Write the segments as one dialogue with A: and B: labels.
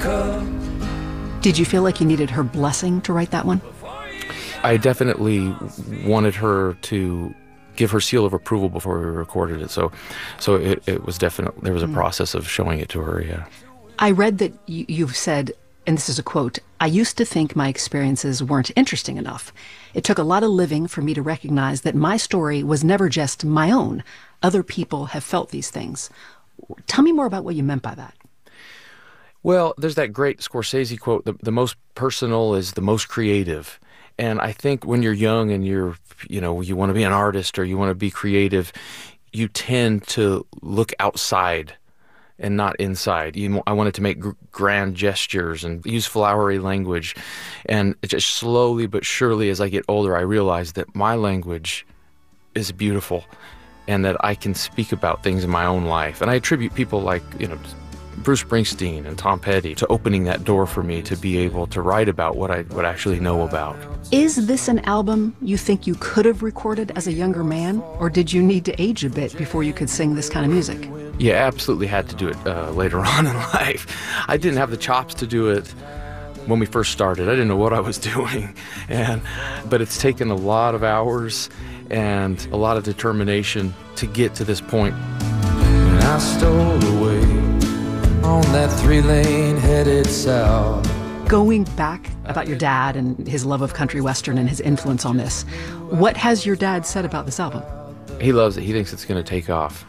A: Did you feel like you needed her blessing to write that one?
B: I definitely wanted her to give her seal of approval before we recorded it. So it was definitely, there was a process of showing it to her, yeah.
A: I read that you've said, and this is a quote, "I used to think my experiences weren't interesting enough. It took a lot of living for me to recognize that my story was never just my own. Other people have felt these things." Tell me more about what you meant by that.
B: Well, there's that great Scorsese quote, the most personal is the most creative. And I think when you're young and you want to be an artist or you want to be creative, you tend to look outside and not inside. I wanted to make grand gestures and use flowery language. And just slowly but surely as I get older, I realize that my language is beautiful and that I can speak about things in my own life. And I attribute people like, Bruce Springsteen and Tom Petty to opening that door for me to be able to write about what I actually know about.
A: Is this an album you think you could have recorded as a younger man, or did you need to age a bit before you could sing this kind of music?
B: Yeah, absolutely had to do it later on in life. I didn't have the chops to do it when we first started. I didn't know what I was doing, but it's taken a lot of hours and a lot of determination to get to this point.
C: And I stole away on that 3-lane headed south.
A: Going back about your dad and his love of country western and his influence on this, what has your dad said about this album?
B: He loves it. He thinks it's going to take off.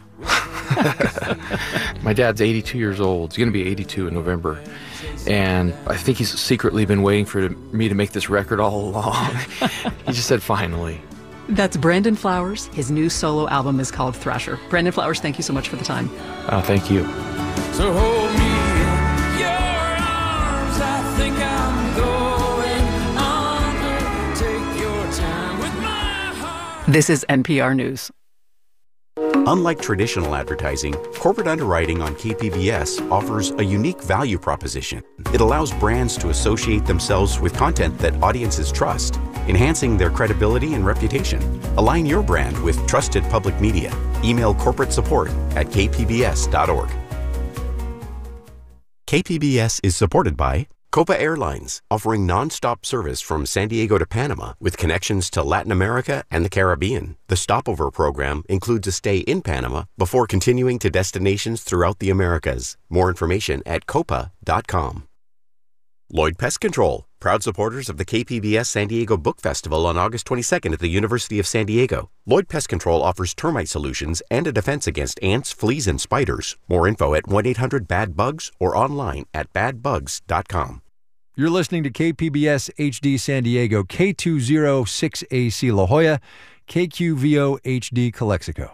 B: My dad's 82 years old. He's going to be 82 in November. And I think he's secretly been waiting for me to make this record all along. He just said, finally.
A: That's Brandon Flowers. His new solo album is called Thrasher. Brandon Flowers, thank you so much for the time.
B: Thank you.
C: So hold me in your arms, I think I'm going under. Take your time with my heart.
A: This is NPR News.
D: Unlike traditional advertising, corporate underwriting on KPBS offers a unique value proposition. It allows brands to associate themselves with content that audiences trust, enhancing their credibility and reputation. Align your brand with trusted public media. Email corporate support at kpbs.org. KPBS is supported by Copa Airlines, offering nonstop service from San Diego to Panama with connections to Latin America and the Caribbean. The Stopover program includes a stay in Panama before continuing to destinations throughout the Americas. More information at copa.com. Lloyd Pest Control, proud supporters of the KPBS San Diego Book Festival on August 22nd at the University of San Diego. Lloyd Pest Control offers termite solutions and a defense against ants, fleas, and spiders. More info at 1-800-BAD-BUGS or online at badbugs.com.
E: You're listening to KPBS HD San Diego, K206AC La Jolla, KQVO HD Calexico.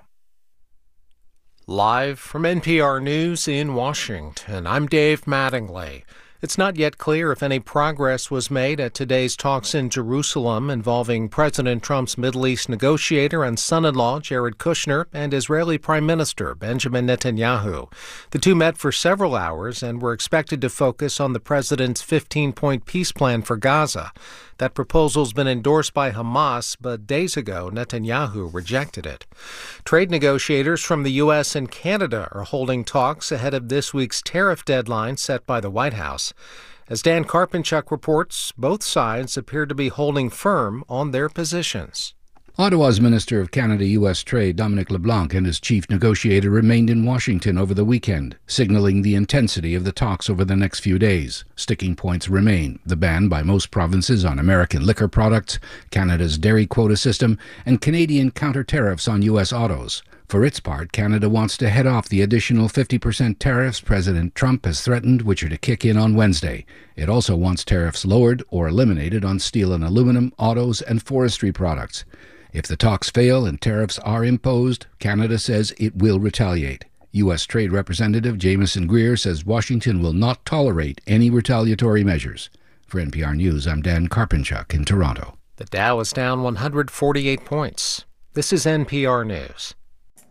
F: Live from NPR News in Washington, I'm Dave Mattingly. It's not yet clear if any progress was made at today's talks in Jerusalem involving President Trump's Middle East negotiator and son-in-law Jared Kushner and Israeli Prime Minister Benjamin Netanyahu. The two met for several hours and were expected to focus on the president's 15-point peace plan for Gaza. That proposal's been endorsed by Hamas, but days ago Netanyahu rejected it. Trade negotiators from the U.S. and Canada are holding talks ahead of this week's tariff deadline set by the White House. As Dan Karpinchuk reports, both sides appear to be holding firm on their positions.
G: Ottawa's Minister of Canada-U.S. Trade, Dominic LeBlanc, and his chief negotiator remained in Washington over the weekend, signaling the intensity of the talks over the next few days. Sticking points remain: the ban by most provinces on American liquor products, Canada's dairy quota system, and Canadian counter-tariffs on U.S. autos. For its part, Canada wants to head off the additional 50% tariffs President Trump has threatened, which are to kick in on Wednesday. It also wants tariffs lowered or eliminated on steel and aluminum, autos, and forestry products. If the talks fail and tariffs are imposed, Canada says it will retaliate. U.S. Trade Representative Jamieson Greer says Washington will not tolerate any retaliatory measures. For NPR News, I'm Dan Karpinchuk in Toronto.
F: The Dow is down 148 points. This is NPR News.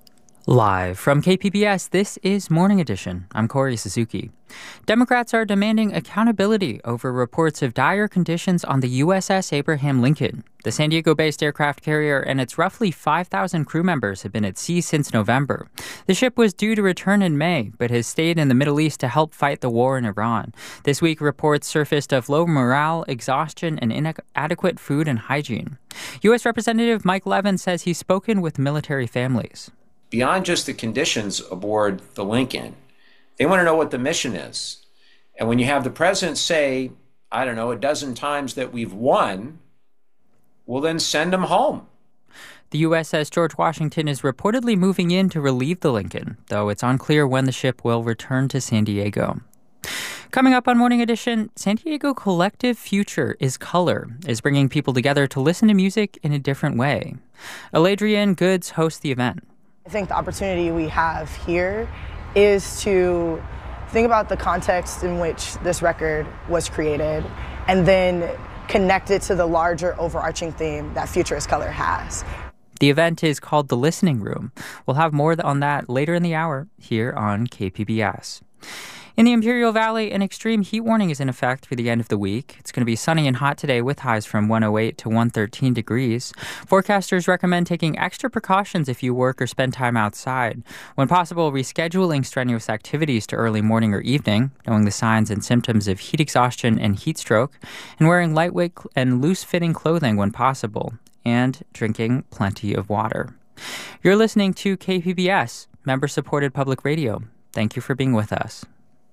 H: Live from KPBS, this is Morning Edition. I'm Corey Suzuki. Democrats are demanding accountability over reports of dire conditions on the USS Abraham Lincoln. The San Diego-based aircraft carrier and its roughly 5,000 crew members have been at sea since November. The ship was due to return in May, but has stayed in the Middle East to help fight the war in Iran. This week, reports surfaced of low morale, exhaustion, and inadequate food and hygiene. U.S. Representative Mike Levin says he's spoken with military families.
I: Beyond just the conditions aboard the Lincoln, they want to know what the mission is. And when you have the president say, I don't know, a dozen times that we've won, well, then send them home.
H: The USS George Washington is reportedly moving in to relieve the Lincoln, though it's unclear when the ship will return to San Diego. Coming up on Morning Edition, San Diego Collective Future is Color is bringing people together to listen to music in a different way. Aladrian Goods hosts the event.
J: I think the opportunity we have here is to think about the context in which this record was created and then connect it to the larger overarching theme that Future is Color has.
H: The event is called The Listening Room. We'll have more on that later in the hour here on KPBS. In the Imperial Valley, an extreme heat warning is in effect through the end of the week. It's going to be sunny and hot today with highs from 108 to 113 degrees. Forecasters recommend taking extra precautions if you work or spend time outside. When possible, rescheduling strenuous activities to early morning or evening, knowing the signs and symptoms of heat exhaustion and heat stroke, and wearing lightweight and loose-fitting clothing when possible, and drinking plenty of water. You're listening to KPBS, member-supported public radio. Thank you for being with us.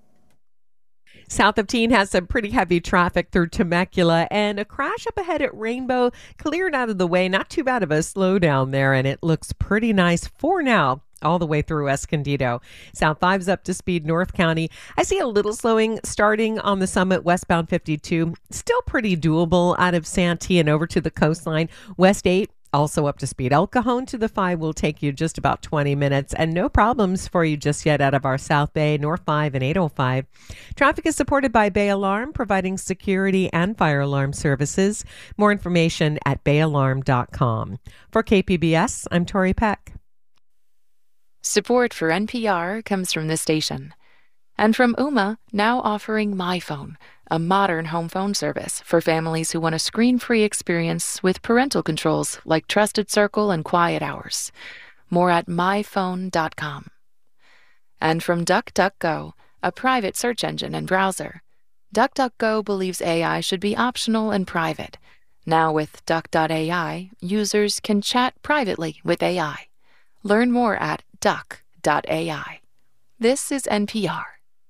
K: South of Teen has some pretty heavy traffic through Temecula, and a crash up ahead at Rainbow cleared out of the way. Not too bad of a slowdown there, and it looks pretty nice for now all the way through Escondido. South 5's up to speed North County. I see a little slowing starting on the Summit westbound 52. Still pretty doable out of Santee and over to the coastline. West 8. Also up to speed. El Cajon to the 5 will take you just about 20 minutes, and no problems for you just yet out of our South Bay, North 5 and 805. Traffic is supported by Bay Alarm, providing security and fire alarm services. More information at bayalarm.com. For KPBS, I'm Tori Peck.
L: Support for NPR comes from this station. And from Ooma, now offering MyPhone, a modern home phone service for families who want a screen-free experience with parental controls like Trusted Circle and Quiet Hours. More at myphone.com. And from DuckDuckGo, a private search engine and browser. DuckDuckGo believes AI should be optional and private. Now with Duck.ai, users can chat privately with AI. Learn more at duck.ai. This is NPR.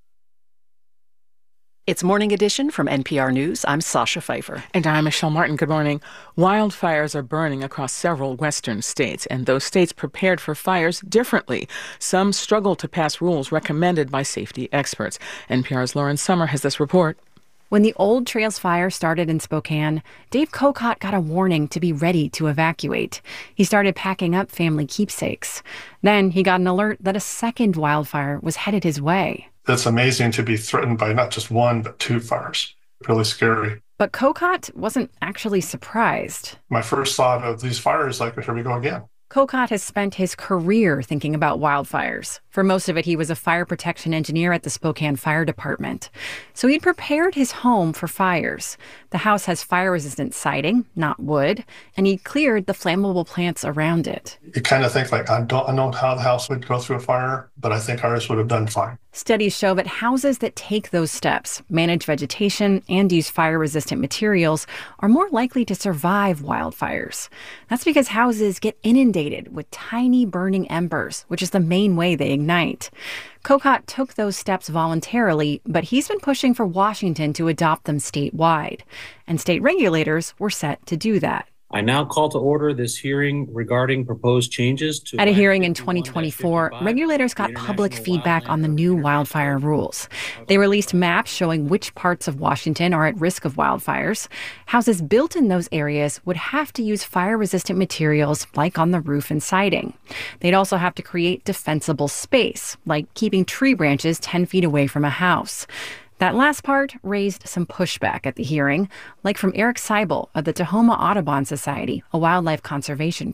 A: It's Morning Edition from NPR News. I'm Sasha Pfeiffer.
M: And I'm Michelle Martin. Good morning. Wildfires are burning across several western states, and those states prepared for fires differently. Some struggle to pass rules recommended by safety experts. NPR's Lauren Sommer has this report.
N: When the Old Trails fire started in Spokane, Dave Cocott got a warning to be ready to evacuate. He started packing up family keepsakes. Then he got an alert that a second wildfire was headed his way.
O: It's amazing to be threatened by not just one, but two fires. Really scary.
N: But Cocott wasn't actually surprised.
O: My first thought of these fires, like, here we go again.
N: Cocott has spent his career thinking about wildfires. For most of it, he was a fire protection engineer at the Spokane Fire Department. So he'd prepared his home for fires. The house has fire-resistant siding, not wood, and he'd cleared the flammable plants around it.
O: You kind of think, like, I don't know how the house would go through a fire, but I think ours would have done fine.
N: Studies show that houses that take those steps, manage vegetation, and use fire-resistant materials are more likely to survive wildfires. That's because houses get inundated with tiny burning embers, which is the main way they ignite. Cocott took those steps voluntarily, but he's been pushing for Washington to adopt them statewide. And state regulators were set to do that.
P: I now call to order this hearing regarding proposed changes to...
N: At a hearing in 2024, regulators got public feedback on the new wildfire rules. They released maps showing which parts of Washington are at risk of wildfires. Houses built in those areas would have to use fire-resistant materials like on the roof and siding. They'd also have to create defensible space, like keeping tree branches 10 feet away from a house. That last part raised some pushback at the hearing, like from Eric Seibel of the Tahoma Audubon Society, a wildlife conservation group.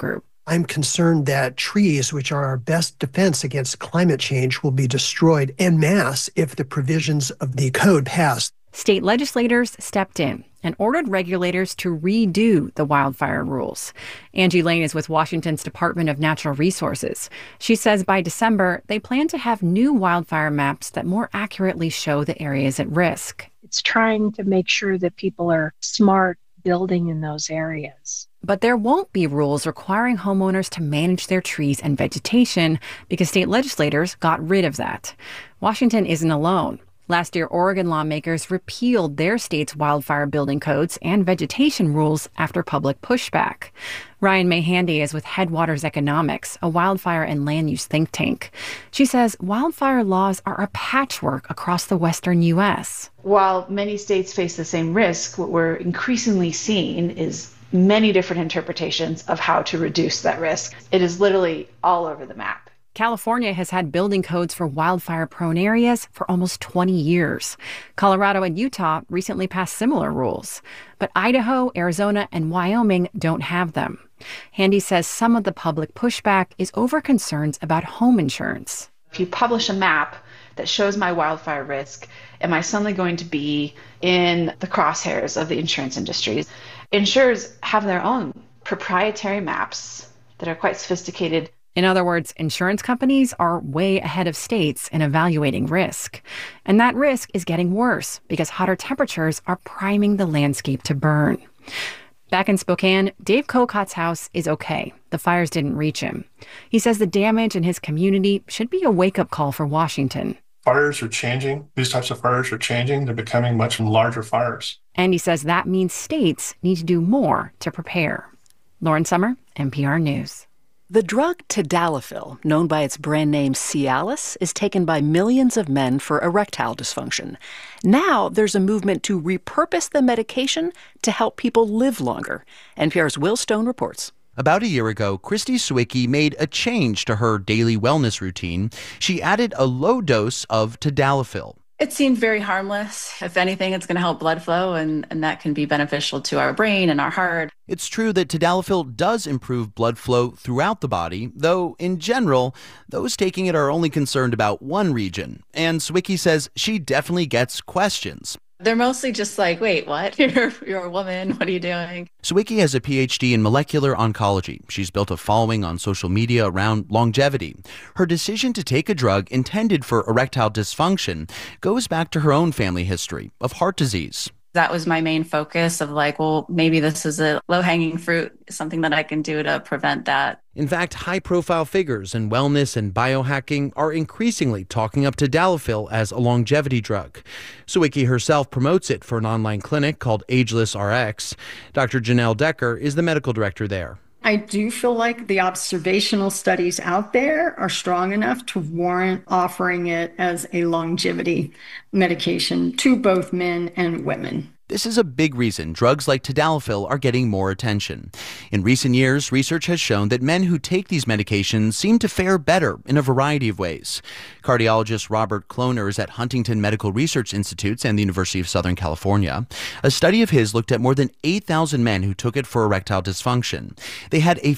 Q: I'm concerned that trees, which are our best defense against climate change, will be destroyed en masse if the provisions of the code pass.
N: State legislators stepped in and ordered regulators to redo the wildfire rules. Angie Lane is with Washington's Department of Natural Resources. She says by December, they plan to have new wildfire maps that more accurately show the areas at risk.
R: It's trying to make sure that people are smart building in those areas.
N: But there won't be rules requiring homeowners to manage their trees and vegetation because state legislators got rid of that. Washington isn't alone. Last year, Oregon lawmakers repealed their state's wildfire building codes and vegetation rules after public pushback. Ryan May Handy is with Headwaters Economics, a wildfire and land use think tank. She says wildfire laws are a patchwork across the western U.S.
S: While many states face the same risk, what we're increasingly seeing is many different interpretations of how to reduce that risk. It is literally all over the map.
N: California has had building codes for wildfire-prone areas for almost 20 years. Colorado and Utah recently passed similar rules. But Idaho, Arizona, and Wyoming don't have them. Handy says some of the public pushback is over concerns about home insurance.
S: If you publish a map that shows my wildfire risk, am I suddenly going to be in the crosshairs of the insurance industries? Insurers have their own proprietary maps that are quite sophisticated.
N: In other words, insurance companies are way ahead of states in evaluating risk. And that risk is getting worse because hotter temperatures are priming the landscape to burn. Back in Spokane, Dave Kokot's house is okay. The fires didn't reach him. He says the damage in his community should be a wake-up call for Washington.
O: Fires are changing. These types of fires are changing. They're becoming much larger fires.
N: And he says that means states need to do more to prepare. Lauren Sommer, NPR News.
A: The drug tadalafil, known by its brand name Cialis, is taken by millions of men for erectile dysfunction. Now there's a movement to repurpose the medication to help people live longer. NPR's Will Stone reports.
T: About a year ago, Christy Sawicki made a change to her daily wellness routine. She added a low dose of tadalafil.
U: It seemed very harmless. If anything, it's going to help blood flow, and that can be beneficial to our brain and our heart.
T: It's true that tadalafil does improve blood flow throughout the body, though in general, those taking it are only concerned about one region. And Sawicki says she definitely gets questions.
U: They're mostly just like, wait, what? You're a woman. What are you doing?
T: Sawicki has a PhD in molecular oncology. She's built a following on social media around longevity. Her decision to take a drug intended for erectile dysfunction goes back to her own family history of heart disease.
U: That was my main focus of like, well, maybe this is a low-hanging fruit, something that I can do to prevent that.
T: In fact, high-profile figures in wellness and biohacking are increasingly talking up tadalafil as a longevity drug. Sawicki herself promotes it for an online clinic called Ageless RX. Dr. Janelle Decker is the medical director there.
V: I do feel like the observational studies out there are strong enough to warrant offering it as a longevity medication to both men and women.
T: This is a big reason drugs like tadalafil are getting more attention. In recent years, research has shown that men who take these medications seem to fare better in a variety of ways. Cardiologist Robert Kloner is at Huntington Medical Research Institutes and the University of Southern California. A study of his looked at more than 8,000 men who took it for erectile dysfunction. They had a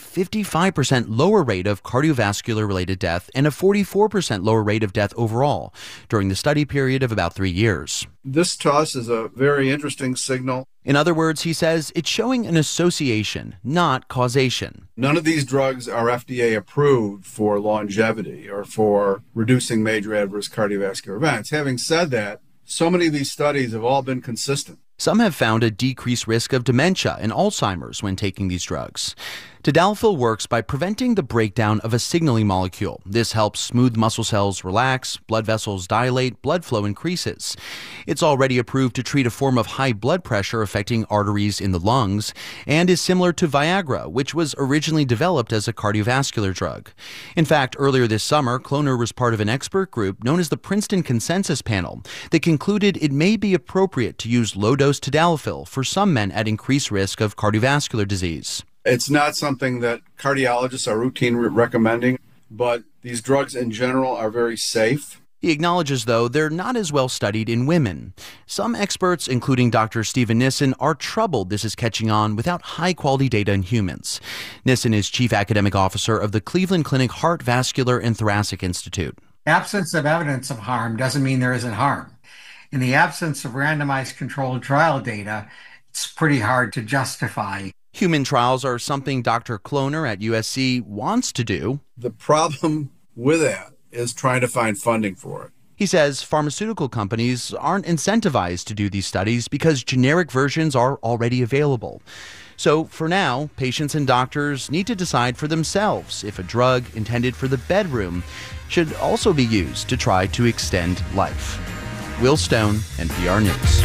T: 55% lower rate of cardiovascular-related death and a 44% lower rate of death overall during the study period of about 3 years.
W: This to us is a very interesting signal.
T: In other words, he says, it's showing an association, not causation.
W: None of these drugs are FDA approved for longevity or for reducing major adverse cardiovascular events. Having said that, so many of these studies have all been consistent.
T: Some have found a decreased risk of dementia and Alzheimer's when taking these drugs. Tadalafil works by preventing the breakdown of a signaling molecule. This helps smooth muscle cells relax, blood vessels dilate, blood flow increases. It's already approved to treat a form of high blood pressure affecting arteries in the lungs, and is similar to Viagra, which was originally developed as a cardiovascular drug. In fact, earlier this summer, Kloner was part of an expert group known as the Princeton Consensus Panel that concluded it may be appropriate to use low-dose tadalafil for some men at increased risk of cardiovascular disease.
W: It's not something that cardiologists are routinely recommending, but these drugs in general are very safe.
T: He acknowledges, though, they're not as well studied in women. Some experts, including Dr. Stephen Nissen, are troubled this is catching on without high-quality data in humans. Nissen is chief academic officer of the Cleveland Clinic Heart, Vascular, and Thoracic Institute.
B: Absence of evidence of harm doesn't mean there isn't harm. In the absence of randomized controlled trial data, it's pretty hard to justify.
T: Human trials are something Dr. Kloner at USC wants to do.
W: The problem with that is trying to find funding for it.
T: He says pharmaceutical companies aren't incentivized to do these studies because generic versions are already available. So for now, patients and doctors need to decide for themselves if a drug intended for the bedroom should also be used to try to extend life. Will Stone, NPR News.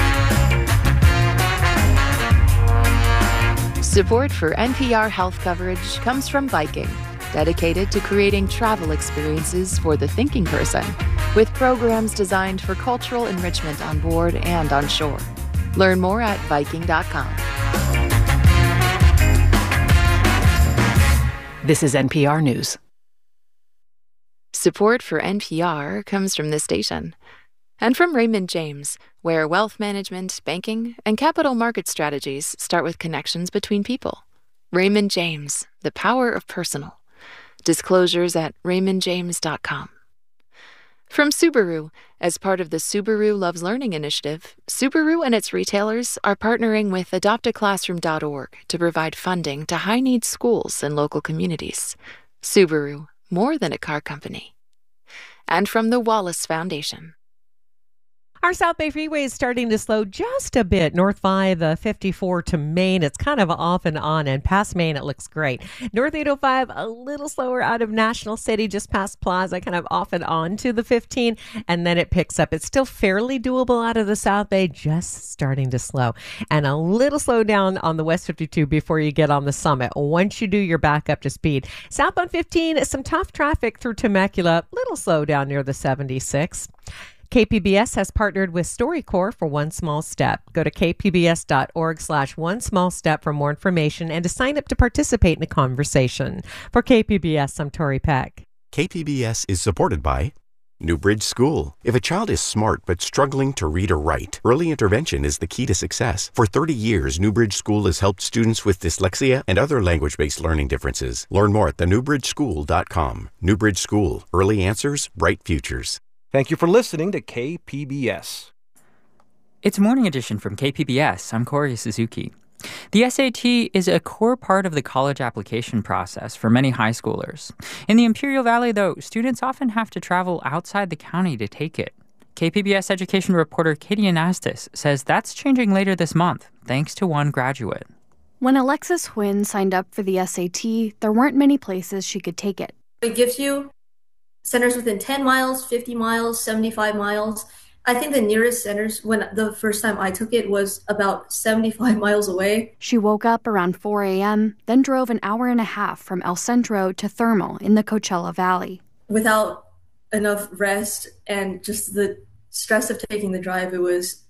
L: Support for NPR health coverage comes from Viking, dedicated to creating travel experiences for the thinking person, with programs designed for cultural enrichment on board and on shore. Learn more at Viking.com.
A: This is NPR News.
L: Support for NPR comes from this station and from Raymond James, where wealth management, banking, and capital market strategies start with connections between people. Raymond James, the power of personal. Disclosures at raymondjames.com. From Subaru, as part of the Subaru Loves Learning initiative, Subaru and its retailers are partnering with adoptaclassroom.org to provide funding to high-need schools and local communities. Subaru, more than a car company. And from the Wallace Foundation.
K: Our South Bay Freeway is starting to slow just a bit. North 5, 54 to Main, it's kind of off and on, and past Main, it looks great. North 805, a little slower out of National City, just past Plaza, kind of off and on to the 15, and then it picks up. It's still fairly doable out of the South Bay, just starting to slow. And a little slow down on the West 52 before you get on the Summit. Once you do, you're back up to speed. Southbound 15, some tough traffic through Temecula, little slow down near the 76. KPBS has partnered with StoryCorps for One Small Step. Go to kpbs.org/onesmallstep for more information and to sign up to participate in a conversation. For KPBS, I'm Tori Peck.
C: KPBS is supported by Newbridge School. If a child is smart but struggling to read or write, early intervention is the key to success. For 30 years, Newbridge School has helped students with dyslexia and other language-based learning differences. Learn more at thenewbridgeschool.com. Newbridge School. Early answers, bright futures.
D: Thank you for listening to KPBS.
H: It's Morning Edition from KPBS. I'm Corey Suzuki. The SAT is a core part of the college application process for many high schoolers. In the Imperial Valley, though, students often have to travel outside the county to take it. KPBS education reporter Katie Anastas says that's changing later this month, thanks to one graduate.
X: When Alexis Huynh signed up for the SAT, there weren't many places she could take it.
Y: It gives you centers within 10 miles, 50 miles, 75 miles. I think the nearest centers, when the first time I took it, was about 75 miles away.
X: She woke up around 4 a.m., then drove an hour and a half from El Centro to Thermal in the Coachella Valley.
Y: Without enough rest and just the stress of taking the drive, it was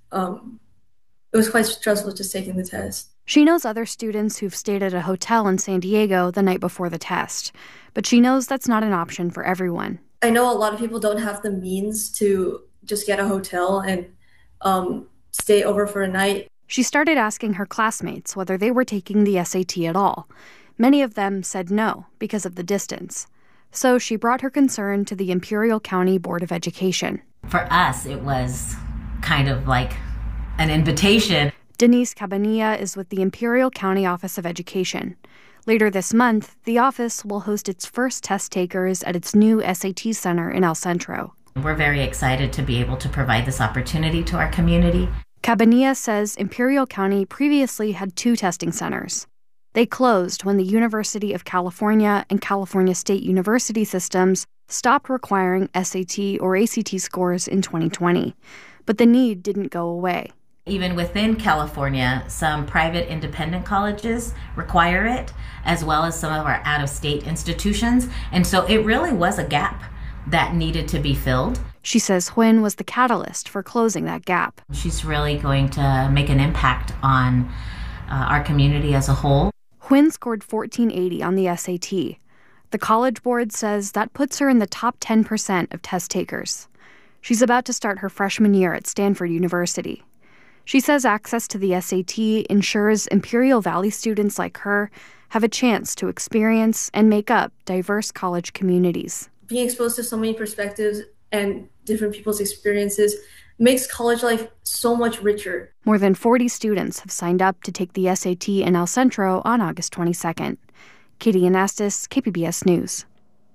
Y: quite stressful just taking the test.
X: She knows other students who've stayed at a hotel in San Diego the night before the test, but she knows that's not an option for everyone.
Y: I know a lot of people don't have the means to just get a hotel and stay over for a night.
X: She started asking her classmates whether they were taking the SAT at all. Many of them said no because of the distance. So she brought her concern to the Imperial County Board of Education.
Z: For us, it was kind of like an invitation.
X: Denise Cabanilla is with the Imperial County Office of Education. Later this month, the office will host its first test takers at its new SAT center in El Centro.
Z: We're very excited to be able to provide this opportunity to our community.
X: Cabanilla says Imperial County previously had 2 testing centers. They closed when the University of California and California State University systems stopped requiring SAT or ACT scores in 2020. But the need didn't go away.
Z: Even within California, some private independent colleges require it, as well as some of our out-of-state institutions. And so it really was a gap that needed to be filled.
X: She says Huynh was the catalyst for closing that gap.
Z: She's really going to make an impact on our community as a whole.
X: Huynh scored 1480 on the SAT. The College Board says that puts her in the top 10% of test takers. She's about to start her freshman year at Stanford University. She says access to the SAT ensures Imperial Valley students like her have a chance to experience and make up diverse college communities.
Y: Being exposed to so many perspectives and different people's experiences makes college life so much richer.
X: More than 40 students have signed up to take the SAT in El Centro on August 22nd. Katie Anastas, KPBS News.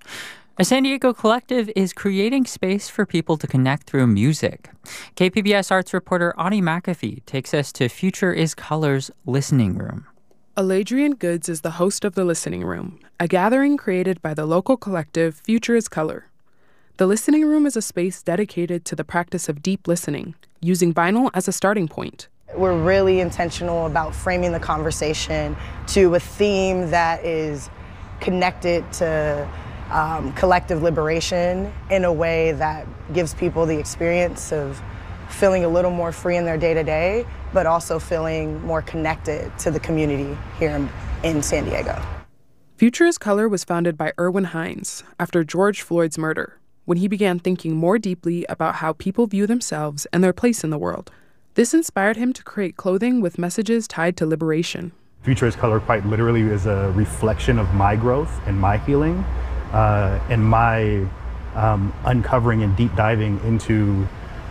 H: A San Diego collective is creating space for people to connect through music. KPBS arts reporter Audie McAfee takes us to Future is Color's Listening Room.
E: Aladrian Goods is the host of The Listening Room, a gathering created by the local collective Future is Color. The Listening Room is a space dedicated to the practice of deep listening, using vinyl as a starting point.
F: We're really intentional about framing the conversation to a theme that is connected to collective liberation in a way that gives people the experience of feeling a little more free in their day-to-day, but also feeling more connected to the community here in San Diego.
E: Future is Color was founded by Erwin Hines after George Floyd's murder, when he began thinking more deeply about how people view themselves and their place in the world. This inspired him to create clothing with messages tied to liberation.
G: Future is Color quite literally is a reflection of my growth and my healing and my uncovering and deep diving into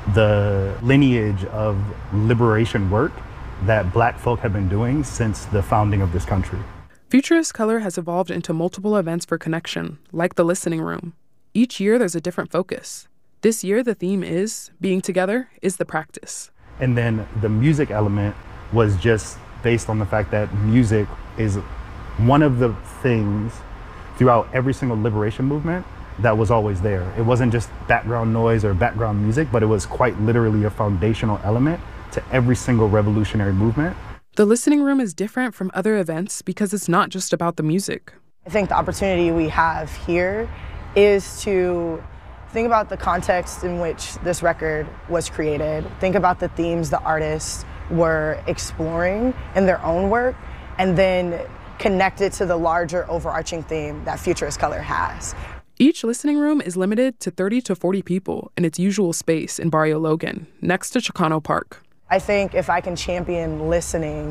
G: the lineage of liberation work that Black folk have been doing since the founding of this country.
E: Future is Color has evolved into multiple events for connection, like the Listening Room. Each year there's a different focus. This year the theme is Being Together is the Practice.
G: And then the music element was just based on the fact that music is one of the things throughout every single liberation movement that was always there. It wasn't just background noise or background music, but it was quite literally a foundational element to every single revolutionary movement.
E: The Listening Room is different from other events because it's not just about the music.
F: I think the opportunity we have here is to think about the context in which this record was created. Think about the themes the artists were exploring in their own work, and then connect it to the larger overarching theme that Future is Color has.
E: Each Listening Room is limited to 30 to 40 people in its usual space in Barrio Logan, next to Chicano Park.
F: I think if I can champion listening,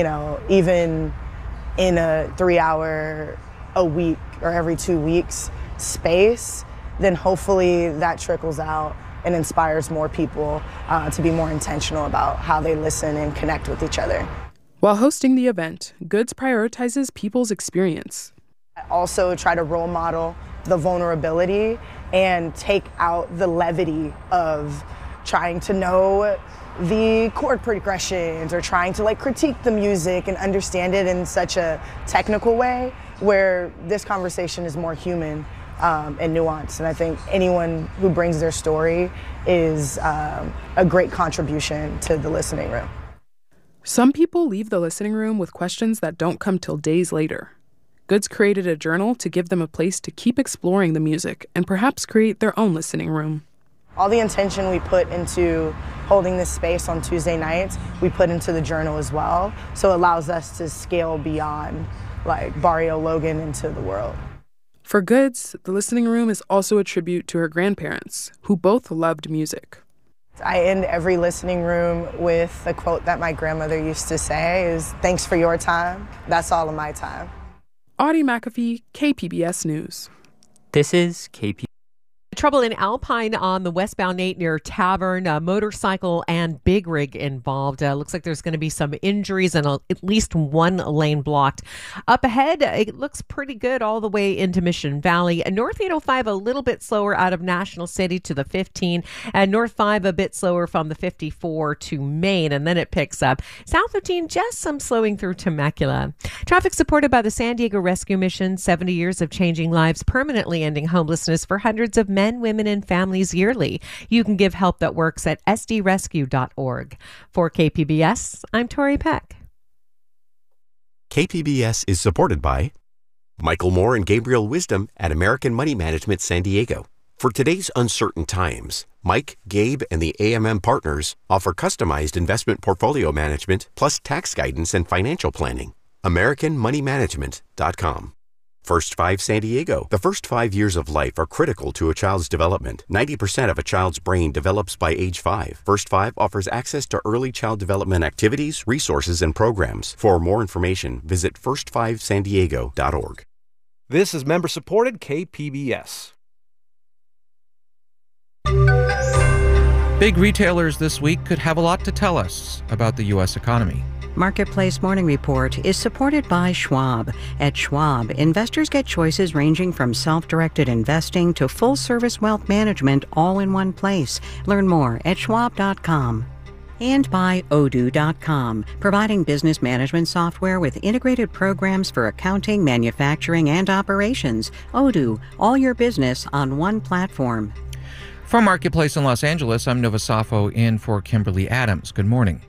F: even in a 3-hour a week or every 2 weeks space, then hopefully that trickles out and inspires more people to be more intentional about how they listen and connect with each other.
E: While hosting the event, Goods prioritizes people's experience.
F: I also try to role model the vulnerability and take out the levity of trying to know the chord progressions or trying to critique the music and understand it in such a technical way, where this conversation is more human and nuanced. And I think anyone who brings their story is a great contribution to the Listening Room.
E: Some people leave the Listening Room with questions that don't come till days later. Goods created a journal to give them a place to keep exploring the music and perhaps create their own Listening Room.
F: All the intention we put into holding this space on Tuesday nights, we put into the journal as well. So it allows us to scale beyond Barrio Logan into the world.
E: For Goods, the Listening Room is also a tribute to her grandparents, who both loved music.
F: I end every Listening Room with a quote that my grandmother used to say is, "Thanks for your time. That's all of my time."
E: Audie McAfee, KPBS News.
H: This is KPBS.
K: Trouble in Alpine on the westbound 8 near Tavern, a motorcycle and big rig involved. Looks like there's going to be some injuries and at least one lane blocked. Up ahead, it looks pretty good all the way into Mission Valley. North 805 a little bit slower out of National City to the 15, and North 5 a bit slower from the 54 to Main, and then it picks up. South 15 just some slowing through Temecula. Traffic supported by the San Diego Rescue Mission, 70 years of changing lives, permanently ending homelessness for hundreds of men, women, and families yearly. You can give help that works at sdrescue.org. For KPBS, I'm Tori Peck.
C: KPBS is supported by Michael Moore and Gabriel Wisdom at American Money Management San Diego. For today's uncertain times, Mike, Gabe, and the AMM partners offer customized investment portfolio management plus tax guidance and financial planning. AmericanMoneyManagement.com. First 5 San Diego. The first 5 years of life are critical to a child's development. 90% of a child's brain develops by age 5. First 5 offers access to early child development activities, resources, and programs. For more information, visit first5sandiego.org.
D: This is member-supported KPBS.
I: Big retailers this week could have a lot to tell us about the U.S. economy.
J: Marketplace Morning Report is supported by Schwab. At Schwab, investors get choices ranging from self-directed investing to full-service wealth management all in one place. Learn more at schwab.com. And by Odoo.com, providing business management software with integrated programs for accounting, manufacturing, and operations. Odoo, all your business on one platform.
I: From Marketplace in Los Angeles, I'm Nova Safo in for Kimberly Adams. Good morning.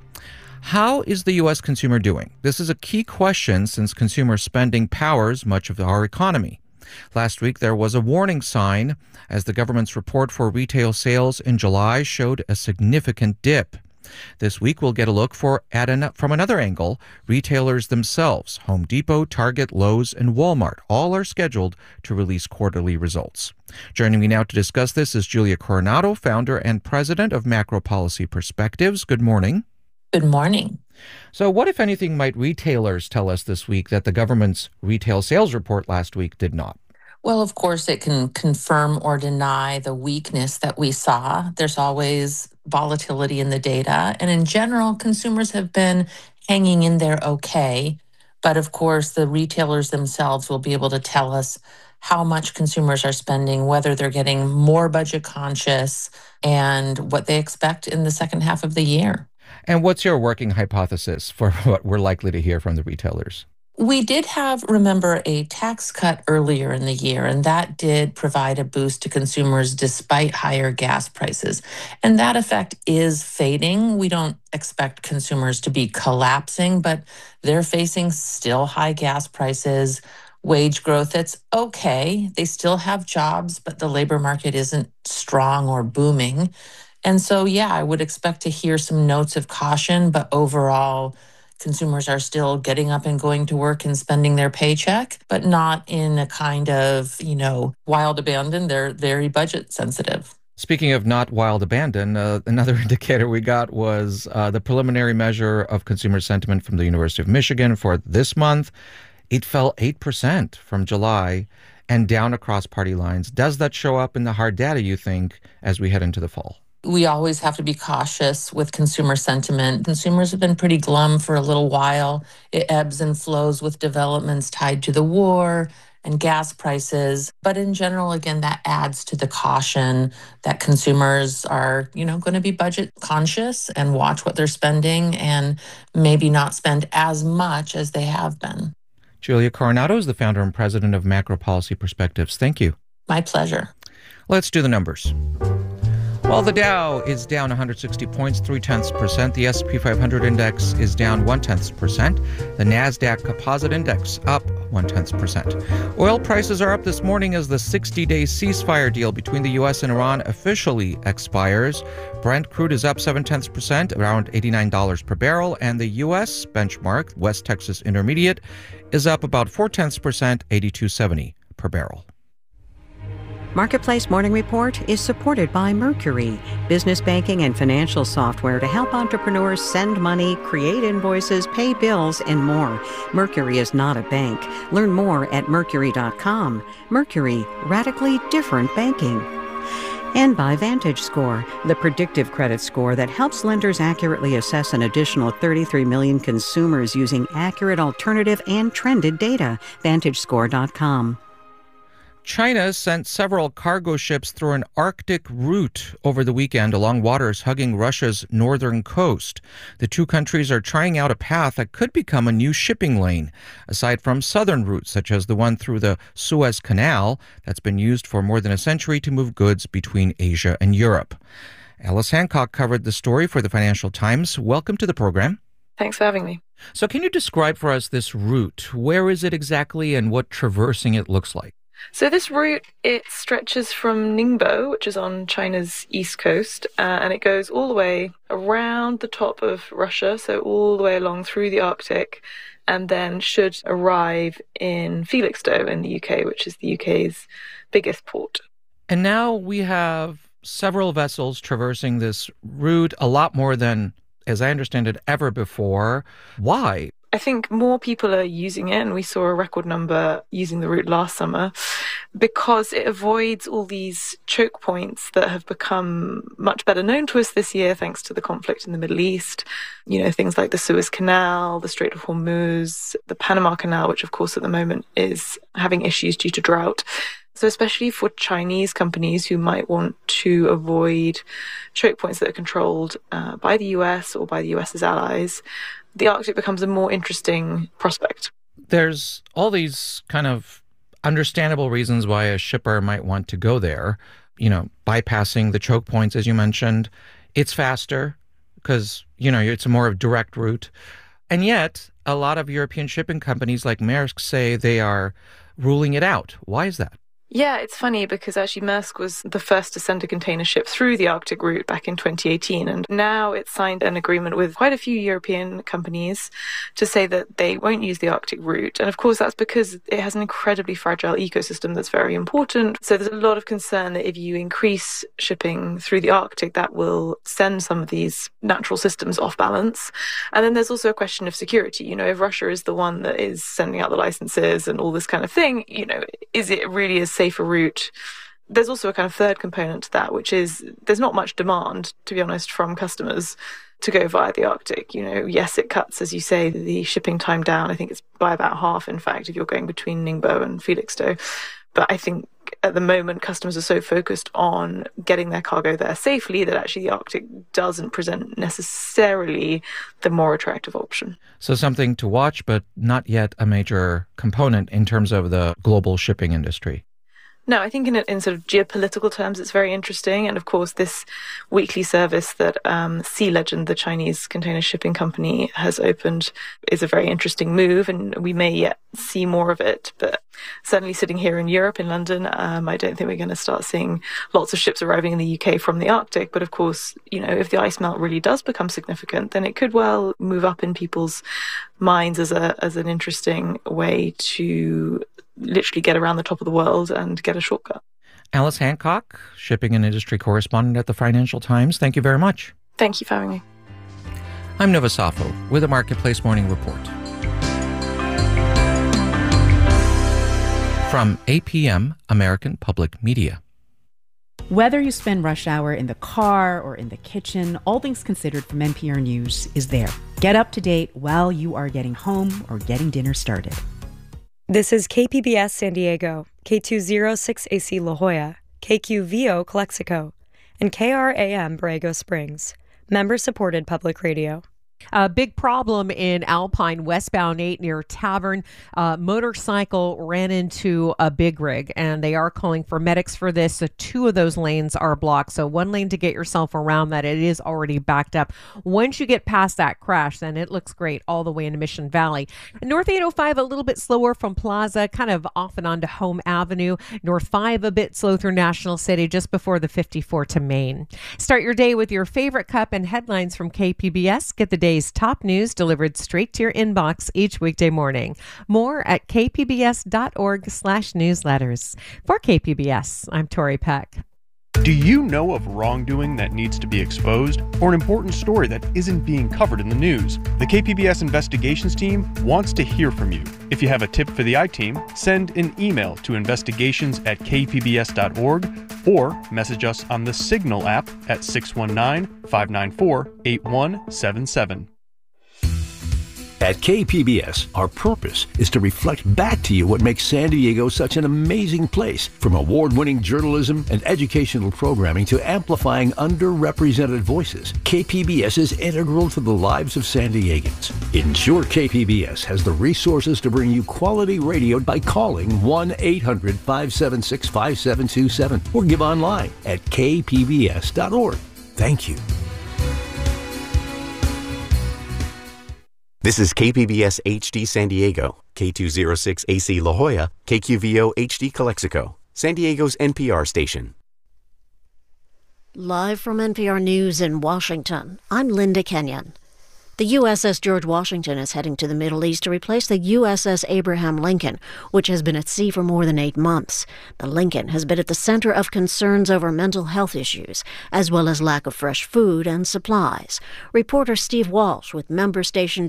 I: How is the U.S. consumer doing? This is a key question since consumer spending powers much of our economy. Last week, there was a warning sign as the government's report for retail sales in July showed a significant dip. This week, we'll get a look from another angle. Retailers themselves, Home Depot, Target, Lowe's, and Walmart, all are scheduled to release quarterly results. Joining me now to discuss this is Julia Coronado, founder and president of Macro Policy Perspectives. Good morning.
M: Good morning.
I: So what, if anything, might retailers tell us this week that the government's retail sales report last week did not?
M: Well, of course, it can confirm or deny the weakness that we saw. There's always volatility in the data. And in general, consumers have been hanging in there okay. But of course, the retailers themselves will be able to tell us how much consumers are spending, whether they're getting more budget conscious, and what they expect in the second half of the year.
I: And what's your working hypothesis for what we're likely to hear from the retailers?
M: We did have, remember, a tax cut earlier in the year, and that did provide a boost to consumers despite higher gas prices. And that effect is fading. We don't expect consumers to be collapsing, but they're facing still high gas prices, wage growth that's okay. They still have jobs, but the labor market isn't strong or booming. And so, yeah, I would expect to hear some notes of caution, but overall, consumers are still getting up and going to work and spending their paycheck, but not in a kind of, wild abandon. They're very budget sensitive.
I: Speaking of not wild abandon, another indicator we got was the preliminary measure of consumer sentiment from the University of Michigan for this month. It fell 8% from July and down across party lines. Does that show up in the hard data, you think, as we head into the fall?
M: We always have to be cautious with consumer sentiment. Consumers have been pretty glum for a little while. It ebbs and flows with developments tied to the war and gas prices. But in general, again, that adds to the caution that consumers are, going to be budget conscious and watch what they're spending and maybe not spend as much as they have been.
I: Julia Coronado is the founder and president of Macro Policy Perspectives. Thank you.
M: My pleasure.
I: Let's do the numbers. Well, the Dow is down 160 points, 0.3%. The S&P 500 index is down 0.1%. The NASDAQ Composite Index up 0.1%. Oil prices are up this morning as the 60-day ceasefire deal between the U.S. and Iran officially expires. Brent crude is up 0.7%, around $89 per barrel, and the U.S. benchmark, West Texas Intermediate, is up about 0.4%, $82.70 per barrel.
J: Marketplace Morning Report is supported by Mercury, business banking and financial software to help entrepreneurs send money, create invoices, pay bills, and more. Mercury is not a bank. Learn more at Mercury.com. Mercury, radically different banking. And by VantageScore, the predictive credit score that helps lenders accurately assess an additional 33 million consumers using accurate alternative and trended data. VantageScore.com.
I: China sent several cargo ships through an Arctic route over the weekend along waters hugging Russia's northern coast. The two countries are trying out a path that could become a new shipping lane, aside from southern routes such as the one through the Suez Canal that's been used for more than a century to move goods between Asia and Europe. Alice Hancock covered the story for the Financial Times. Welcome to the program.
P: Thanks for having me.
I: So can you describe for us this route? Where is it exactly and what traversing it looks like?
P: So this route, it stretches from Ningbo, which is on China's east coast, and it goes all the way around the top of Russia, so all the way along through the Arctic, and then should arrive in Felixstowe in the UK, which is the UK's biggest port.
I: And now we have several vessels traversing this route, a lot more than, as I understand it, ever before. Why?
P: I think more people are using it, and we saw a record number using the route last summer, because it avoids all these choke points that have become much better known to us this year thanks to the conflict in the Middle East. You know, things like the Suez Canal, the Strait of Hormuz, the Panama Canal, which of course at the moment is having issues due to drought. So especially for Chinese companies who might want to avoid choke points that are controlled by the US or by the US's allies, the Arctic becomes a more interesting prospect.
I: There's all these kind of understandable reasons why a shipper might want to go there. You know, bypassing the choke points, as you mentioned. It's faster because, you know, it's a more of direct route. And yet, a lot of European shipping companies like Maersk say they are ruling it out. Why is that?
P: Yeah, it's funny because actually Maersk was the first to send a container ship through the Arctic route back in 2018. And now it's signed an agreement with quite a few European companies to say that they won't use the Arctic route. And of course, that's because it has an incredibly fragile ecosystem that's very important. So there's a lot of concern that if you increase shipping through the Arctic, that will send some of these natural systems off balance. And then there's also a question of security. You know, if Russia is the one that is sending out the licenses and all this kind of thing, you know, is it really as safer route? There's also a kind of third component to that, which is there's not much demand, to be honest, from customers to go via the Arctic. You know, yes, it cuts, as you say, the shipping time down. I think it's by about half, in fact, if you're going between Ningbo and Felixstowe. But I think at the moment, customers are so focused on getting their cargo there safely that actually the Arctic doesn't present necessarily the more attractive option.
I: So something to watch, but not yet a major component in terms of the global shipping industry.
P: No, I think in sort of geopolitical terms, it's very interesting. And of course, this weekly service that Sea Legend, the Chinese container shipping company, has opened is a very interesting move. And we may yet see more of it. But certainly sitting here in Europe, in London, I don't think we're going to start seeing lots of ships arriving in the UK from the Arctic. But of course, you know, if the ice melt really does become significant, then it could well move up in people's minds as an interesting way to literally get around the top of the world and get a shortcut.
I: Alice Hancock, shipping and industry correspondent at the Financial Times, thank you very much.
P: Thank you for having me.
I: I'm Nova Safo with a Marketplace Morning Report. From APM, American Public Media.
N: Whether you spend rush hour in the car or in the kitchen, All Things Considered from NPR News is there. Get up to date while you are getting home or getting dinner started.
O: This is KPBS San Diego, K206AC La Jolla, KQVO Calexico, and KRAM Borrego Springs. Member-supported public radio.
K: A big problem in Alpine westbound 8 near Tavern. Motorcycle ran into a big rig, and they are calling for medics for this. So 2 of those lanes are blocked. So 1 lane to get yourself around that. It is already backed up. Once you get past that crash, then it looks great all the way into Mission Valley. North 805 a little bit slower from Plaza, kind of off and on to Home Avenue. North 5 a bit slow through National City just before the 54 to Main. Start your day with your favorite cup and headlines from KPBS. Get the day's top news delivered straight to your inbox each weekday morning. More at kpbs.org/newsletters. For KPBS, I'm Tori Peck.
Q: Do you know of wrongdoing that needs to be exposed, or an important story that isn't being covered in the news? The KPBS investigations team wants to hear from you. If you have a tip for the I-Team, send an email to investigations@kpbs.org or message us on the Signal app at 619-594-8177.
R: At KPBS, our purpose is to reflect back to you what makes San Diego such an amazing place, from award-winning journalism and educational programming to amplifying underrepresented voices. KPBS is integral to the lives of San Diegans. Ensure KPBS has the resources to bring you quality radio by calling 1-800-576-5727 or give online at kpbs.org. Thank you.
C: This is KPBS HD San Diego, K206AC La Jolla, KQVO HD Calexico, San Diego's NPR station.
S: Live from NPR News in Washington, I'm Linda Kenyon.
B: The USS George Washington is heading to the Middle East to replace the USS Abraham Lincoln, which has been at sea for more than 8 months. The Lincoln has been at the center of concerns over mental health issues, as well as lack of fresh food and supplies. Reporter Steve Walsh with member station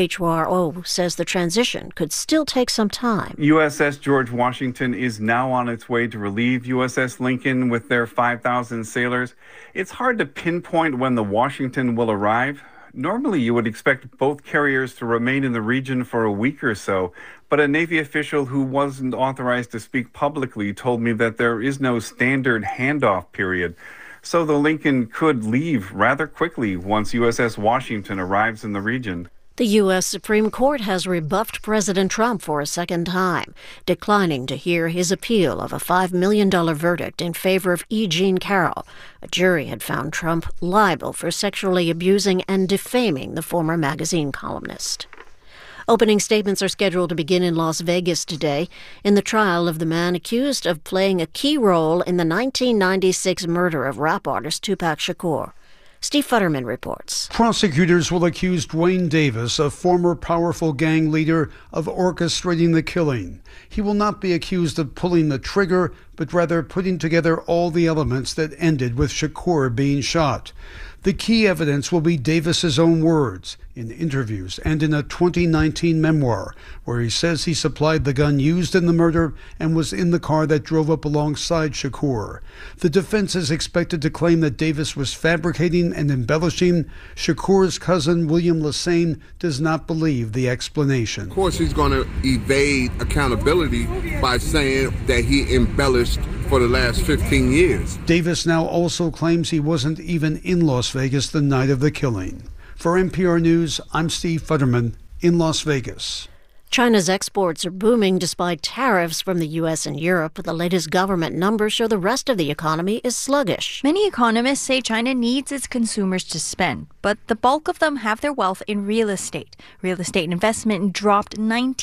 B: WHRO says the transition could still take some time.
S: USS George Washington is now on its way to relieve USS Lincoln with their 5,000 sailors. It's hard to pinpoint when the Washington will arrive. Normally, you would expect both carriers to remain in the region for a week or so, but a Navy official who wasn't authorized to speak publicly told me that there is no standard handoff period. So the Lincoln could leave rather quickly once USS Washington arrives in the region.
B: The U.S. Supreme Court has rebuffed President Trump for a second time, declining to hear his appeal of a $5 million verdict in favor of E. Jean Carroll. A jury had found Trump liable for sexually abusing and defaming the former magazine columnist. Opening statements are scheduled to begin in Las Vegas today in the trial of the man accused of playing a key role in the 1996 murder of rap artist Tupac Shakur. Steve Futterman reports.
T: Prosecutors will accuse Dwayne Davis, a former powerful gang leader, of orchestrating the killing. He will not be accused of pulling the trigger, but rather putting together all the elements that ended with Shakur being shot. The key evidence will be Davis's own words in interviews and in a 2019 memoir, where he says he supplied the gun used in the murder and was in the car that drove up alongside Shakur. The defense is expected to claim that Davis was fabricating and embellishing. Shakur's cousin, William Lassane, does not believe the explanation.
U: Of course, he's going to evade accountability by saying that he embellished for the last 15 years.
T: Davis now also claims he wasn't even in Las Vegas the night of the killing. For NPR News, I'm Steve Futterman in Las Vegas.
B: China's exports are booming despite tariffs from the U.S. and Europe, but the latest government numbers show the rest of the economy is sluggish.
V: Many economists say China needs its consumers to spend, but the bulk of them have their wealth in real estate. Real estate investment dropped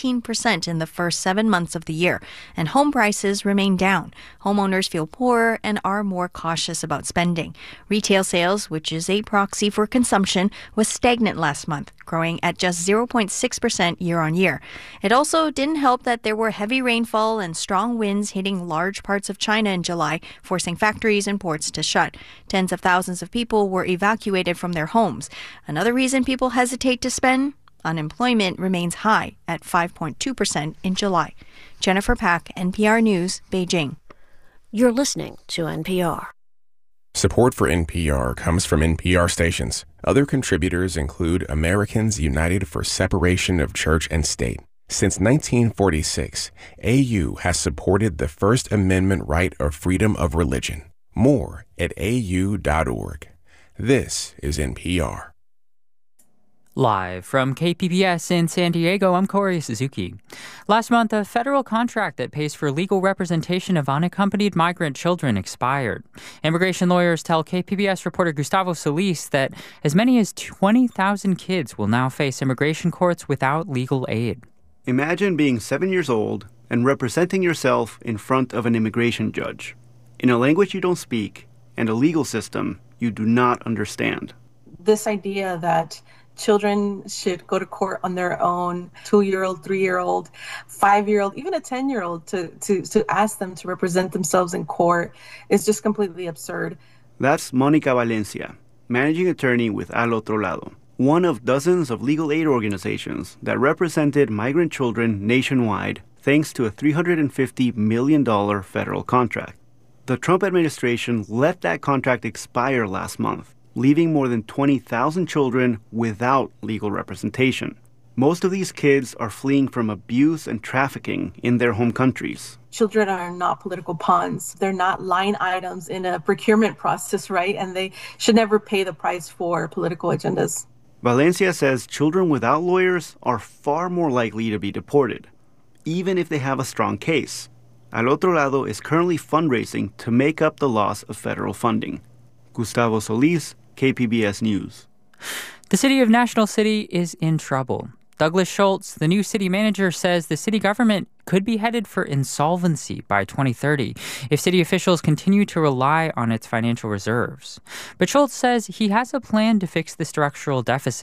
V: 19% in the first 7 months of the year, and home prices remain down. Homeowners feel poorer and are more cautious about spending. Retail sales, which is a proxy for consumption, was stagnant last month, growing at just 0.6% year on year. It also didn't help that there were heavy rainfall and strong winds hitting large parts of China in July, forcing factories and ports to shut. Tens of thousands of people were evacuated from their homes. Another reason people hesitate to spend? Unemployment remains high at 5.2% in July. Jennifer Pack, NPR News, Beijing.
B: You're listening to NPR.
C: Support for NPR comes from NPR stations. Other contributors include Americans United for Separation of Church and State. Since 1946, AU has supported the First Amendment right of freedom of religion. More at au.org. This is NPR.
H: Live from KPBS in San Diego, I'm Corey Suzuki. Last month, a federal contract that pays for legal representation of unaccompanied migrant children expired. Immigration lawyers tell KPBS reporter Gustavo Solis that as many as 20,000 kids will now face immigration courts without legal aid.
W: Imagine being 7 years old and representing yourself in front of an immigration judge in a language you don't speak and a legal system you do not understand.
P: This idea that children should go to court on their own, 2-year-old, 3-year-old, 5-year-old, even a 10-year-old to ask them to represent themselves in court is just completely absurd.
W: That's Monica Valencia, managing attorney with Al Otro Lado, one of dozens of legal aid organizations that represented migrant children nationwide thanks to a $350 million federal contract. The Trump administration let that contract expire last month, leaving more than 20,000 children without legal representation. Most of these kids are fleeing from abuse and trafficking in their home countries.
P: Children are not political pawns. They're not line items in a procurement process, right? And they should never pay the price for political agendas.
W: Valencia says children without lawyers are far more likely to be deported, even if they have a strong case. Al Otro Lado is currently fundraising to make up the loss of federal funding. Gustavo Solis, KPBS News.
H: The city of National City is in trouble. Douglas Schultz, the new city manager, says the city government could be headed for insolvency by 2030 if city officials continue to rely on its financial reserves. But Schultz says he has a plan to fix the structural deficit.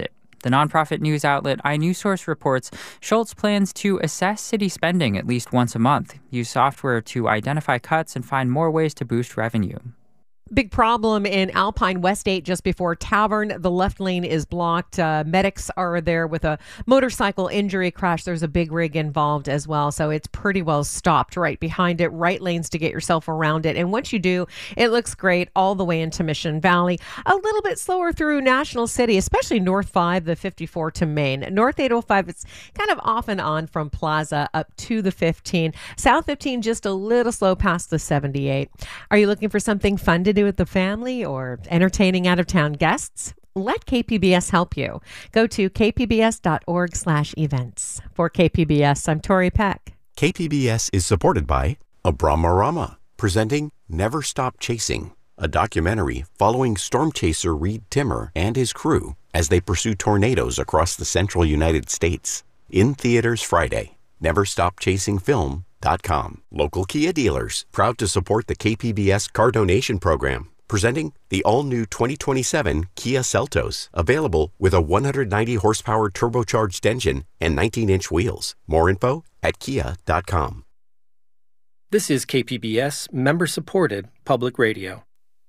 H: The nonprofit news outlet iNewsSource reports Schultz plans to assess city spending at least once a month, use software to identify cuts, and find more ways to boost revenue.
K: Big problem in Alpine Westgate just before Tavern. The left lane is blocked. Medics are there with a motorcycle injury crash. There's a big rig involved as well. So it's pretty well stopped right behind it. Right lanes to get yourself around it. And once you do, it looks great all the way into Mission Valley. A little bit slower through National City, especially North 5, the 54 to Main. North 805, it's kind of off and on from Plaza up to the 15. South 15, just a little slow past the 78. Are you looking for something fun to do with the family or entertaining out-of-town guests? Let KPBS help you. Go to kpbs.org/events. For KPBS, I'm Tori Peck.
C: KPBS is supported by Abramarama, presenting Never Stop Chasing, a documentary following storm chaser Reed Timmer and his crew as they pursue tornadoes across the central United States. In theaters Friday. NeverStopChasingFilm.com. Local Kia dealers, proud to support the KPBS Car Donation Program, presenting the all-new 2027 Kia Seltos, available with a 190-horsepower turbocharged engine and 19-inch wheels. More info at kia.com.
A: This is KPBS, member-supported public radio.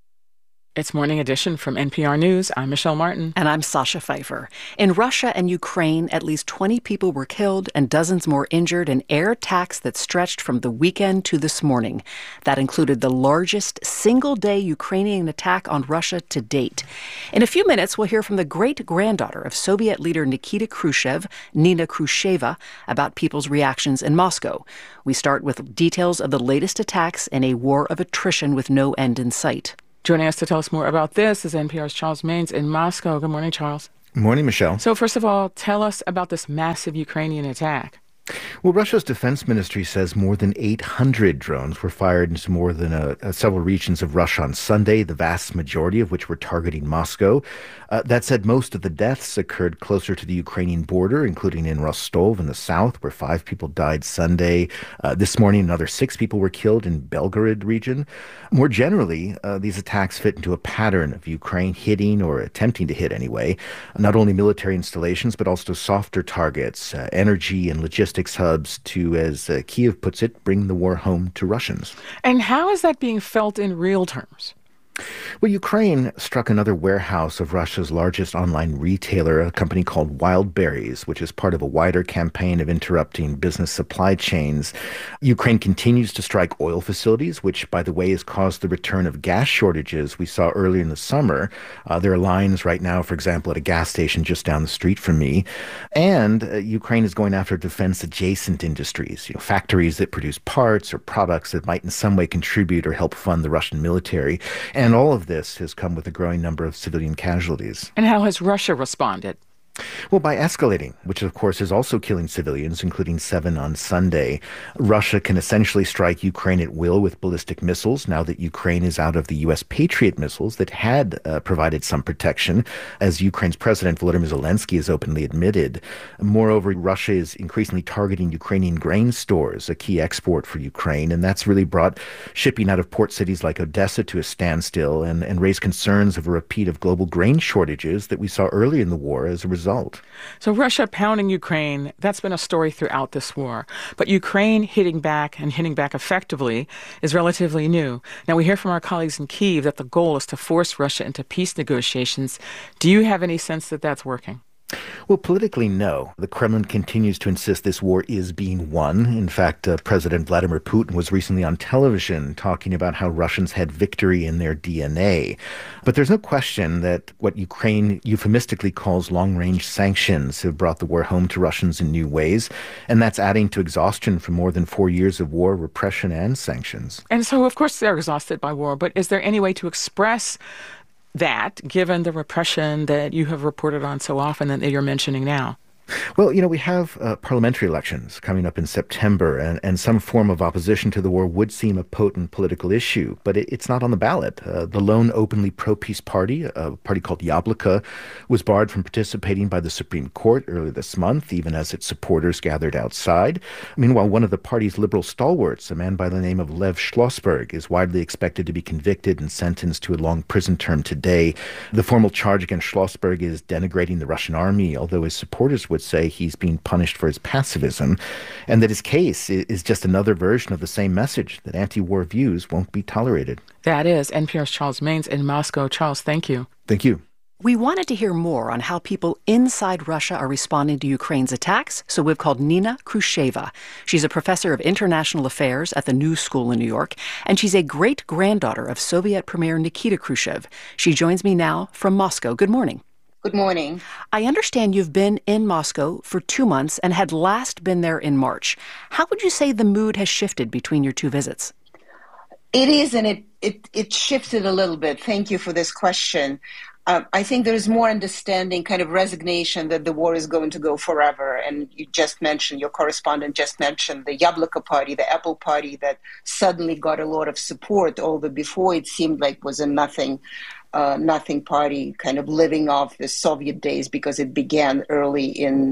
G: It's Morning Edition from NPR News. I'm Michelle Martin.
L: And I'm Sasha Pfeiffer. In Russia and Ukraine, at least 20 people were killed and dozens more injured in air attacks that stretched from the weekend to this morning. That included the largest single-day Ukrainian attack on Russia to date. In a few minutes, we'll hear from the great-granddaughter of Soviet leader Nikita Khrushchev, Nina Khrushcheva, about people's reactions in Moscow. We start with details of the latest attacks in a war of attrition with no end in sight.
G: Joining us to tell us more about this is NPR's Charles Maynes in Moscow. Good morning, Charles.
X: Morning, Michelle.
G: So first of all, tell us about this massive Ukrainian attack.
X: Well, Russia's defense ministry says more than 800 drones were fired into more than several regions of Russia on Sunday, the vast majority of which were targeting Moscow. That said, most of the deaths occurred closer to the Ukrainian border, including in Rostov in the south, where 5 people died Sunday. This morning, another 6 people were killed in Belgorod region. More generally, these attacks fit into a pattern of Ukraine hitting, or attempting to hit anyway, not only military installations, but also softer targets, energy and logistics hubs to, as Kyiv puts it, bring the war home to Russians.
G: And how is that being felt in real terms?
X: Well, Ukraine struck another warehouse of Russia's largest online retailer, a company called Wild Berries, which is part of a wider campaign of interrupting business supply chains. Ukraine continues to strike oil facilities, which, by the way, has caused the return of gas shortages we saw earlier in the summer. There are lines right now, for example, at a gas station just down the street from me. And Ukraine is going after defense-adjacent industries, factories that produce parts or products that might in some way contribute or help fund the Russian military. And all of this has come with a growing number of civilian casualties.
G: And how has Russia responded?
X: Well, by escalating, which of course is also killing civilians, including 7 on Sunday. Russia can essentially strike Ukraine at will with ballistic missiles now that Ukraine is out of the U.S. Patriot missiles that had provided some protection, as Ukraine's President Volodymyr Zelensky has openly admitted. Moreover, Russia is increasingly targeting Ukrainian grain stores, a key export for Ukraine, and that's really brought shipping out of port cities like Odessa to a standstill and raised concerns of a repeat of global grain shortages that we saw early in the war as a result.
G: So Russia pounding Ukraine, that's been a story throughout this war. But Ukraine hitting back and hitting back effectively is relatively new. Now, we hear from our colleagues in Kyiv that the goal is to force Russia into peace negotiations. Do you have any sense that that's working?
X: Well, politically, no. The Kremlin continues to insist this war is being won. In fact, President Vladimir Putin was recently on television talking about how Russians had victory in their DNA. But there's no question that what Ukraine euphemistically calls long-range sanctions have brought the war home to Russians in new ways, and that's adding to exhaustion from more than 4 years of war, repression, and sanctions.
G: And so, of course, they're exhausted by war, but is there any way to express that, given the repression that you have reported on so often and that you're mentioning now?
X: Well, we have parliamentary elections coming up in September, and some form of opposition to the war would seem a potent political issue, but it's not on the ballot. The lone openly pro-peace party, a party called Yabloko, was barred from participating by the Supreme Court earlier this month, even as its supporters gathered outside. Meanwhile, one of the party's liberal stalwarts, a man by the name of Lev Schlossberg, is widely expected to be convicted and sentenced to a long prison term today. The formal charge against Schlossberg is denigrating the Russian army, although his supporters would say he's being punished for his pacifism, and that his case is just another version of the same message, that anti-war views won't be tolerated.
G: That is NPR's Charles Maynes in Moscow. Charles, thank you.
X: Thank you.
L: We wanted to hear more on how people inside Russia are responding to Ukraine's attacks, so we've called Nina Khrushcheva. She's a professor of international affairs at the New School in New York, and she's a great-granddaughter of Soviet Premier Nikita Khrushchev. She joins me now from Moscow. Good morning.
D: Good morning.
L: I understand you've been in Moscow for 2 months and had last been there in March. How would you say the mood has shifted between your two visits?
D: It is, and it shifted a little bit. Thank you for this question. I think there is more understanding, kind of resignation that the war is going to go forever. And your correspondent just mentioned the Yabloko party, the Apple party that suddenly got a lot of support, although before it seemed like was a nothing party, kind of living off the Soviet days because it began early in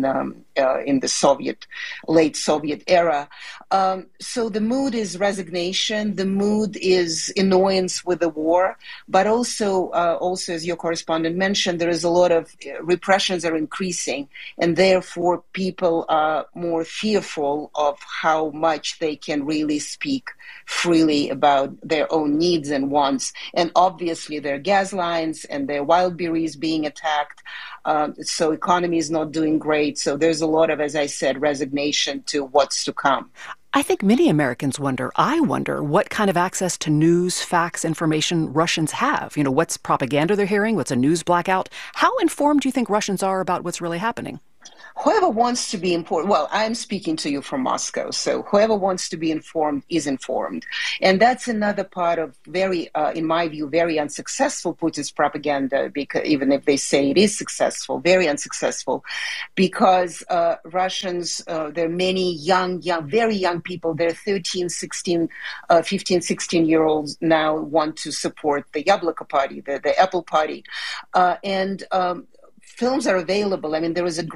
D: the late Soviet era. So the mood is resignation. The mood is annoyance with the war, but also as your correspondent mentioned, there is a lot of repressions are increasing, and therefore people are more fearful of how much they can really speak freely about their own needs and wants. And obviously there are gas lines and there are wild berries being attacked. So economy is not doing great. So there's a lot of, as I said, resignation to what's to come.
L: I think many Americans I wonder what kind of access to news, facts, information Russians have. What's propaganda they're hearing? What's a news blackout? How informed do you think Russians are about what's really happening?
D: Whoever wants to be informed, well, I'm speaking to you from Moscow, so whoever wants to be informed is informed. And that's another part of in my view, very unsuccessful Putin's propaganda, because even if they say it is successful, very unsuccessful, because Russians, there are many very young people, they're 13, 16, 15, 16-year-olds now want to support the Yabloko party, the Apple party. Films are available. I mean, there was a